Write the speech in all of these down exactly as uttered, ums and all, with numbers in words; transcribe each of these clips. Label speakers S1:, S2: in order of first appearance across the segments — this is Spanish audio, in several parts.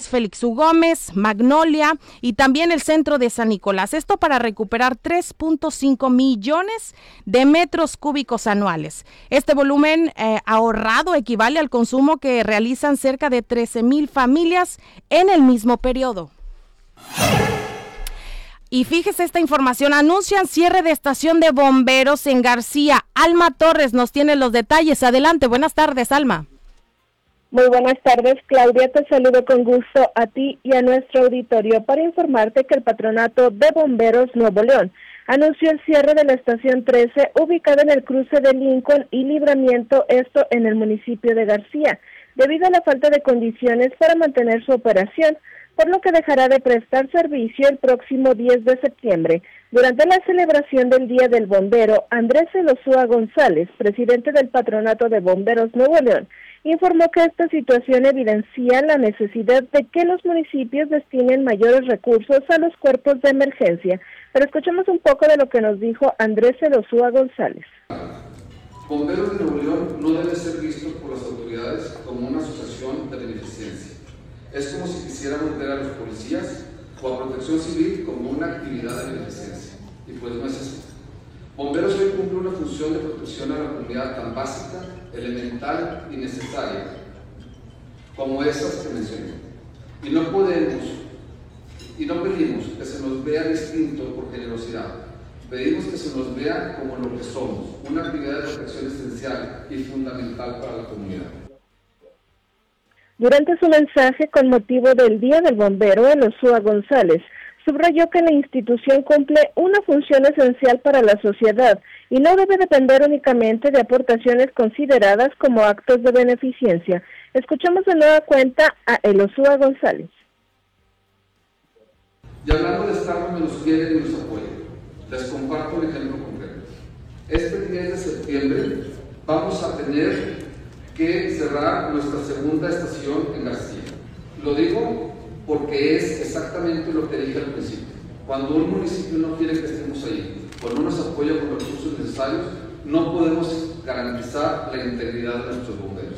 S1: Gómez, Félix U. Gómez, Magnolia y también el centro de San Nicolás. Esto para recuperar tres punto cinco millones de metros cúbicos anuales. Este volumen eh, ahorrado equivale al consumo que realizan cerca de trece mil familias en el mismo periodo. Y fíjese esta información, anuncian cierre de estación de bomberos en García. Alma Torres nos tiene los detalles. Adelante, buenas tardes, Alma.
S2: Muy buenas tardes, Claudia, te saludo con gusto a ti y a nuestro auditorio para informarte que el Patronato de Bomberos Nuevo León anunció el cierre de la estación trece ubicada en el cruce de Lincoln y Libramiento, esto en el municipio de García, debido a la falta de condiciones para mantener su operación, por lo que dejará de prestar servicio el próximo diez de septiembre. Durante la celebración del Día del Bombero, Andrés Elosúa González, presidente del Patronato de Bomberos Nuevo León, informó que esta situación evidencia la necesidad de que los municipios destinen mayores recursos a los cuerpos de emergencia. Pero escuchemos un poco de lo que nos dijo Andrés Elosúa González.
S3: Bomberos de Nuevo León no debe ser visto por las autoridades como una asociación de beneficencia. Es como si quisiéramos ver a los policías o a Protección Civil como una actividad de beneficencia, y pues no es así. Bomberos hoy cumple una función de protección a la comunidad tan básica, elemental y necesaria como esas que mencioné. Y no podemos, y no pedimos que se nos vea distinto por generosidad. Pedimos que se nos vea como lo que somos, una actividad de protección esencial y fundamental para la comunidad.
S2: Durante su mensaje con motivo del Día del Bombero, Elosúa González subrayó que la institución cumple una función esencial para la sociedad y no debe depender únicamente de aportaciones consideradas como actos de beneficencia. Escuchamos de nueva cuenta a Elosúa González.
S3: Y hablando de estar donde nos quieren y nos apoyan, les comparto un ejemplo concreto. Este diez de septiembre vamos a tener que cerrar nuestra segunda estación en García. Lo digo porque es exactamente lo que dije al principio. Cuando un municipio no quiere que estemos ahí, o no nos apoya con los recursos necesarios, no podemos garantizar la integridad de nuestros bomberos.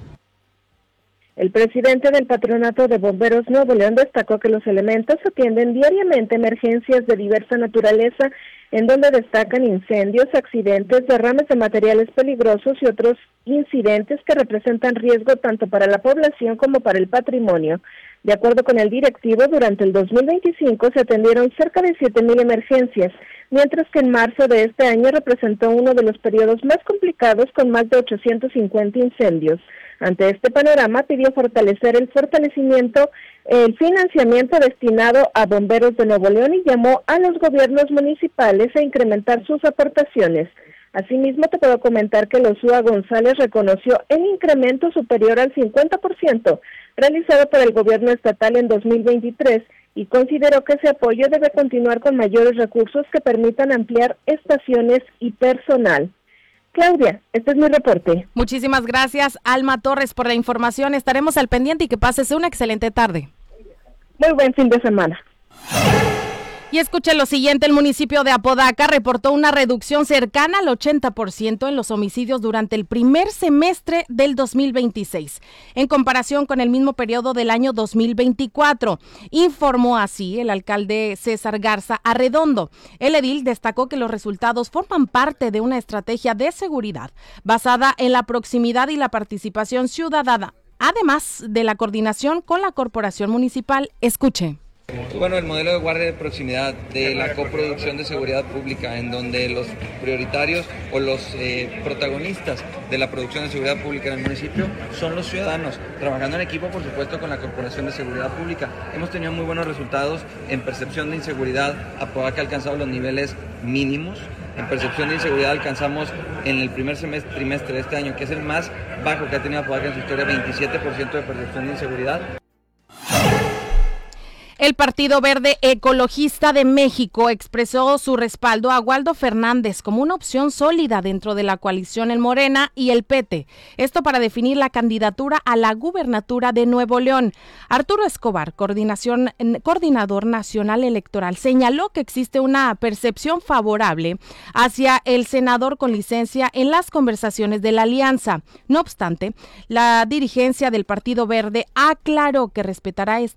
S2: El presidente del Patronato de Bomberos Nuevo León destacó que los elementos atienden diariamente emergencias de diversa naturaleza, en donde destacan incendios, accidentes, derrames de materiales peligrosos y otros incidentes que representan riesgo tanto para la población como para el patrimonio. De acuerdo con el directivo, durante el dos mil veinticinco se atendieron cerca de siete mil emergencias, mientras que en marzo de este año representó uno de los periodos más complicados con más de ochocientos cincuenta incendios. Ante este panorama, pidió fortalecer el fortalecimiento, el financiamiento destinado a bomberos de Nuevo León y llamó a los gobiernos municipales a incrementar sus aportaciones. Asimismo, te puedo comentar que Elosúa González reconoció el incremento superior al cincuenta por ciento realizado por el gobierno estatal en dos mil veintitrés y consideró que ese apoyo debe continuar con mayores recursos que permitan ampliar estaciones y personal. Claudia, este es mi reporte.
S1: Muchísimas gracias, Alma Torres, por la información. Estaremos al pendiente y que pases una excelente tarde.
S2: Muy buen fin de semana.
S1: Y escuche lo siguiente, el municipio de Apodaca reportó una reducción cercana al ochenta por ciento en los homicidios durante el primer semestre del dos mil veintiséis, en comparación con el mismo periodo del año dos mil veinticuatro, informó así el alcalde César Garza Arredondo. El edil destacó que los resultados forman parte de una estrategia de seguridad basada en la proximidad y la participación ciudadana, además de la coordinación con la corporación municipal. Escuche.
S4: Bueno, el modelo de guardia de proximidad de la coproducción de seguridad pública, en donde los prioritarios o los eh, protagonistas de la producción de seguridad pública en el municipio son los ciudadanos, trabajando en equipo, por supuesto, con la Corporación de Seguridad Pública. Hemos tenido muy buenos resultados en percepción de inseguridad. Apodaca ha alcanzado los niveles mínimos. En percepción de inseguridad alcanzamos en el primer semestre, trimestre de este año, que es el más bajo que ha tenido Apodaca en su historia, veintisiete por ciento de percepción de inseguridad.
S1: El Partido Verde Ecologista de México expresó su respaldo a Waldo Fernández como una opción sólida dentro de la coalición en Morena y el P T. Esto para definir la candidatura a la gubernatura de Nuevo León. Arturo Escobar, coordinación, coordinador nacional electoral, señaló que existe una percepción favorable hacia el senador con licencia en las conversaciones de la alianza. No obstante, la dirigencia del Partido Verde aclaró que respetará